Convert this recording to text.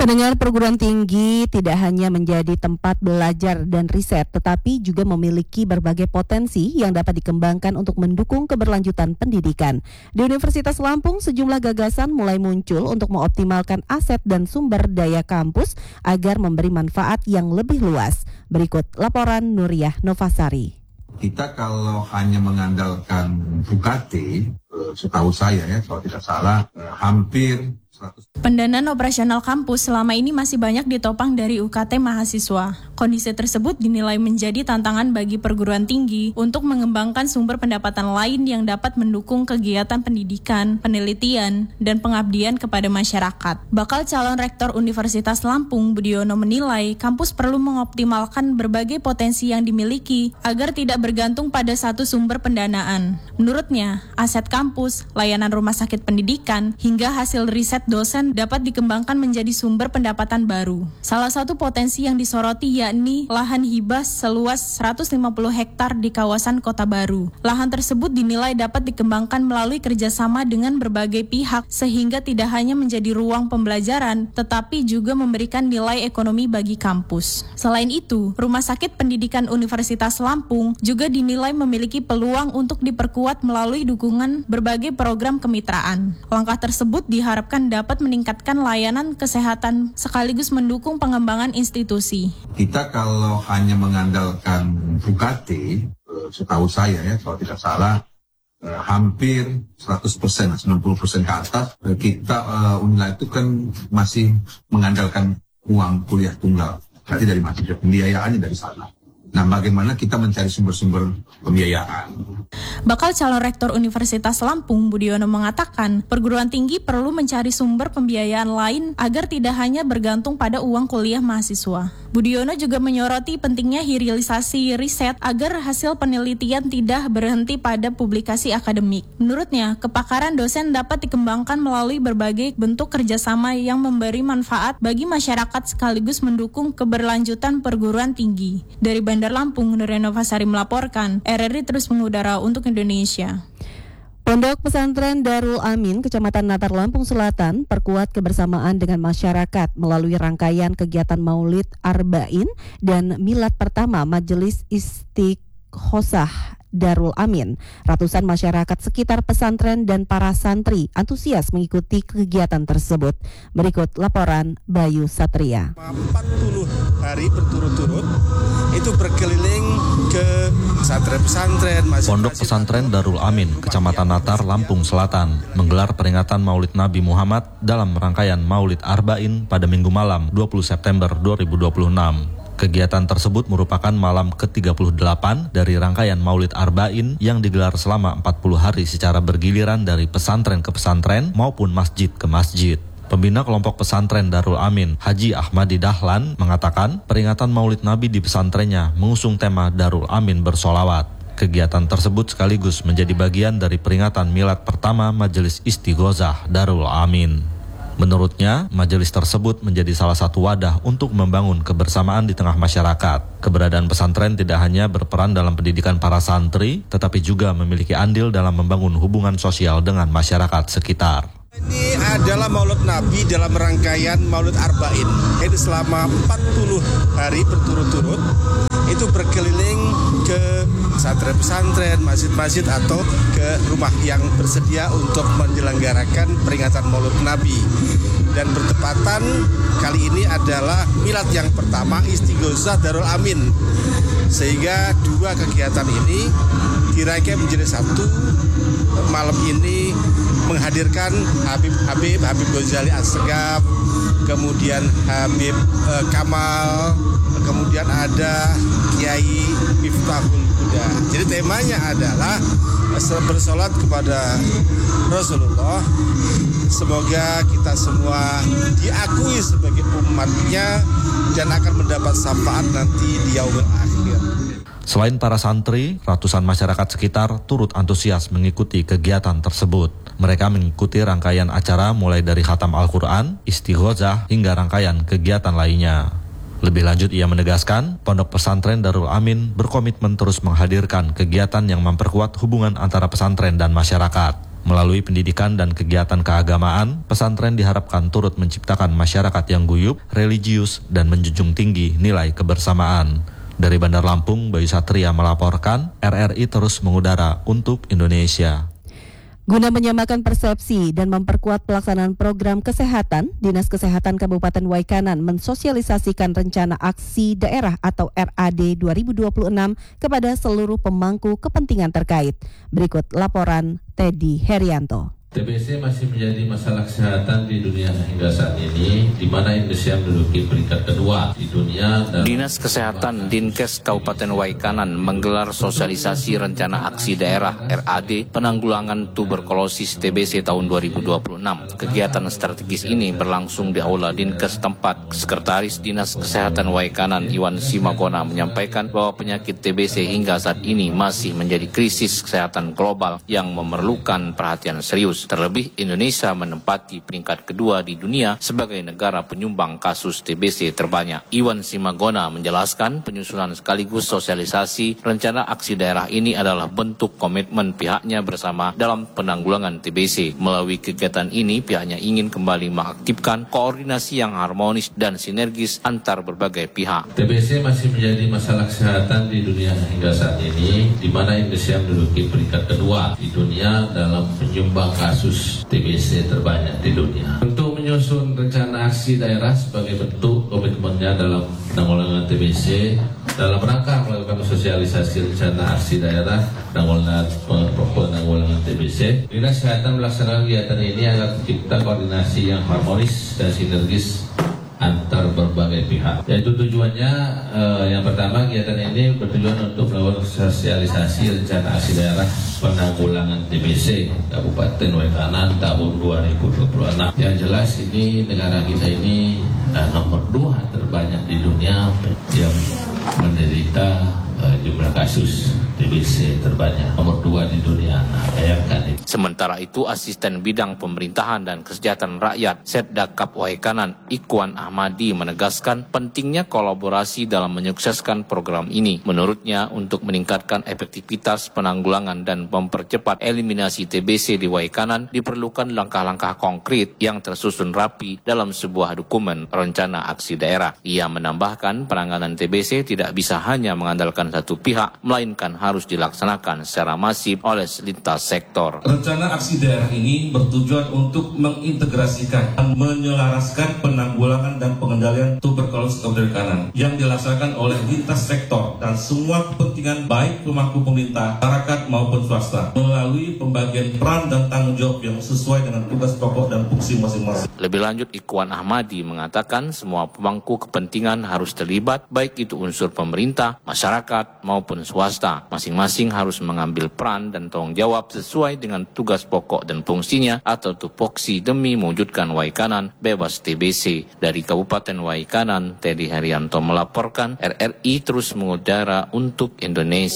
Pendengar, perguruan tinggi tidak hanya menjadi tempat belajar dan riset, tetapi juga memiliki berbagai potensi yang dapat dikembangkan untuk mendukung keberlanjutan pendidikan. Di Universitas Lampung, sejumlah gagasan mulai muncul untuk mengoptimalkan aset dan sumber daya kampus agar memberi manfaat yang lebih luas. Berikut laporan Nuriyah Novasari. Kita kalau hanya mengandalkan UKT, setahu saya kalau tidak salah, hampir 100. Pendanaan operasional kampus selama ini masih banyak ditopang dari UKT mahasiswa. Kondisi tersebut dinilai menjadi tantangan bagi perguruan tinggi untuk mengembangkan sumber pendapatan lain yang dapat mendukung kegiatan pendidikan, penelitian, dan pengabdian kepada masyarakat. Bakal calon rektor Universitas Lampung, Budiono, menilai kampus perlu mengoptimalkan berbagai potensi yang dimiliki agar tidak bergantung pada satu sumber pendanaan. Menurutnya, aset kampus, layanan rumah sakit pendidikan, hingga hasil riset dosen dapat dikembangkan menjadi sumber pendapatan baru. Salah satu potensi yang disoroti yakni lahan hibah seluas 150 hektar di kawasan Kota Baru. Lahan tersebut dinilai dapat dikembangkan melalui kerjasama dengan berbagai pihak sehingga tidak hanya menjadi ruang pembelajaran, tetapi juga memberikan nilai ekonomi bagi kampus. Selain itu, Rumah Sakit Pendidikan Universitas Lampung juga dinilai memiliki peluang untuk diperkuat melalui dukungan berbagai program kemitraan. Langkah tersebut diharapkan dapat meningkatkan layanan kesehatan sekaligus mendukung pengembangan institusi. Kita kalau hanya mengandalkan UKT, setahu saya kalau tidak salah, hampir 100%, 90% ke atas, kita Unila itu kan masih mengandalkan uang kuliah tunggal. Berarti dari mahasiswa, pembiayaannya dari sana. Nah, bagaimana kita mencari sumber-sumber pembiayaan? Bakal calon rektor Universitas Lampung, Budiono, mengatakan perguruan tinggi perlu mencari sumber pembiayaan lain agar tidak hanya bergantung pada uang kuliah mahasiswa. Budiono juga menyoroti pentingnya hilirisasi riset agar hasil penelitian tidak berhenti pada publikasi akademik. Menurutnya, kepakaran dosen dapat dikembangkan melalui berbagai bentuk kerjasama yang memberi manfaat bagi masyarakat sekaligus mendukung keberlanjutan perguruan tinggi. Dari Bandar Lampung, Nuriyah Novasari melaporkan, RRI terus mengudara untuk Indonesia. Pondok Pesantren Darul Amin, Kecamatan Natar, Lampung Selatan, perkuat kebersamaan dengan masyarakat melalui rangkaian kegiatan Maulid Arba'in dan Milad pertama Majelis Istighosah Darul Amin. Ratusan masyarakat sekitar pesantren dan para santri antusias mengikuti kegiatan tersebut. Berikut laporan Bayu Satria. 40 hari berturut-turut itu berkeliling ke pesantren-pesantren. Pondok Pesantren Darul Amin, Kecamatan Natar, Lampung Selatan, menggelar peringatan Maulid Nabi Muhammad dalam rangkaian Maulid Arba'in pada Minggu malam 20 September 2026. Kegiatan tersebut merupakan malam ke-38 dari rangkaian Maulid Arba'in yang digelar selama 40 hari secara bergiliran dari pesantren ke pesantren maupun masjid ke masjid. Pembina kelompok pesantren Darul Amin, Haji Ahmadi Dahlan, mengatakan peringatan Maulid Nabi di pesantrennya mengusung tema Darul Amin bersolawat. Kegiatan tersebut sekaligus menjadi bagian dari peringatan milad pertama Majelis Istighosah Darul Amin. Menurutnya, majelis tersebut menjadi salah satu wadah untuk membangun kebersamaan di tengah masyarakat. Keberadaan pesantren tidak hanya berperan dalam pendidikan para santri, tetapi juga memiliki andil dalam membangun hubungan sosial dengan masyarakat sekitar. Ini adalah Maulid Nabi dalam rangkaian Maulid Arba'in. Jadi selama 40 hari berturut-turut itu berkeliling ke pesantren-pesantren, masjid-masjid atau ke rumah yang bersedia untuk menyelenggarakan peringatan Maulid Nabi. Dan bertepatan kali ini adalah milad yang pertama Istighosah Darul Amin. Sehingga dua kegiatan ini dirangkai menjadi satu. Malam ini menghadirkan Habib Ghazali Assegaf, kemudian Habib Kamal, kemudian ada Kiai Miftahul Huda. Jadi temanya adalah bersolat kepada Rasulullah. Semoga kita semua diakui sebagai umatnya dan akan mendapat syafaat nanti di yaumil akhir. Selain para santri, ratusan masyarakat sekitar turut antusias mengikuti kegiatan tersebut. Mereka mengikuti rangkaian acara mulai dari khatam Al-Quran, istighosah, hingga rangkaian kegiatan lainnya. Lebih lanjut ia menegaskan, Pondok Pesantren Darul Amin berkomitmen terus menghadirkan kegiatan yang memperkuat hubungan antara pesantren dan masyarakat. Melalui pendidikan dan kegiatan keagamaan, pesantren diharapkan turut menciptakan masyarakat yang guyup, religius, dan menjunjung tinggi nilai kebersamaan. Dari Bandar Lampung, Bayu Satria melaporkan, RRI terus mengudara untuk Indonesia. Guna menyamakan persepsi dan memperkuat pelaksanaan program kesehatan, Dinas Kesehatan Kabupaten Waikanan mensosialisasikan rencana aksi daerah atau RAD 2026 kepada seluruh pemangku kepentingan terkait. Berikut laporan Teddy Herianto. TBC masih menjadi masalah kesehatan di dunia hingga saat ini, di mana Indonesia menduduki peringkat kedua di dunia. Dinas Kesehatan Dinkes Kabupaten Waikanan menggelar sosialisasi rencana aksi daerah RAD penanggulangan tuberkulosis TBC tahun 2026. Kegiatan strategis ini berlangsung di Aula Dinkes tempat. Sekretaris Dinas Kesehatan Waikanan Iwan Simagona menyampaikan bahwa penyakit TBC hingga saat ini masih menjadi krisis kesehatan global yang memerlukan perhatian serius. Terlebih Indonesia menempati peringkat kedua di dunia sebagai negara penyumbang kasus TBC terbanyak. Iwan Simagona menjelaskan penyusunan sekaligus sosialisasi rencana aksi daerah ini adalah bentuk komitmen pihaknya bersama dalam penanggulangan TBC. Melalui kegiatan ini pihaknya ingin kembali mengaktifkan koordinasi yang harmonis dan sinergis antar berbagai pihak. TBC masih menjadi masalah kesehatan di dunia hingga saat ini, di mana Indonesia menduduki peringkat kedua di dunia dalam penyumbang kasus TBC terbanyak di dunia. Untuk menyusun rencana aksi daerah sebagai bentuk komitmennya dalam penanggulangan TBC, dalam rangka melakukan sosialisasi rencana aksi daerah penanggulangan TBC, Dinas Kesehatan melaksanakan kegiatan ini agar tercipta koordinasi yang harmonis dan sinergis antar berbagai pihak. Yaitu tujuannya yang pertama, kegiatan ini bertujuan untuk melakukan sosialisasi rencana aksi daerah penanggulangan TBC Kabupaten Waikanan tahun 2026. Yang jelas ini negara kita ini nomor 2 terbanyak di dunia yang menderita jumlah kasus TBC terbanyak, nomor 2 di dunia. Bayangkan itu. Sementara itu, Asisten Bidang Pemerintahan dan Kesejahteraan Rakyat Setdakap Waikanan Ikwan Ahmadi menegaskan pentingnya kolaborasi dalam menyukseskan program ini. Menurutnya, untuk meningkatkan efektivitas penanggulangan dan mempercepat eliminasi TBC di Waikanan diperlukan langkah-langkah konkret yang tersusun rapi dalam sebuah dokumen rencana aksi daerah. Ia menambahkan penanganan TBC tidak bisa hanya mengandalkan satu pihak, melainkan harus dilaksanakan secara masif oleh selintas sektor. Rencana aksi daerah ini bertujuan untuk mengintegrasikan dan menyelaraskan penanggulangan dan pengendalian tuberkulosis Kabupaten Waikanan yang dilaksanakan oleh lintas sektor dan semua kepentingan baik pemangku pemerintah, masyarakat maupun swasta melalui pembagian peran dan tanggung jawab yang sesuai dengan tugas pokok dan fungsi masing-masing. Lebih lanjut, Ikwan Ahmadi mengatakan semua pemangku kepentingan harus terlibat, baik itu unsur pemerintah, masyarakat maupun swasta. Masing-masing harus mengambil peran dan tanggung jawab sesuai dengan tugas pokok dan fungsinya atau tupoksi demi mewujudkan Waikanan bebas TBC. Dari Kabupaten Waikanan, Teddy Herianto melaporkan, RRI terus mengudara untuk Indonesia.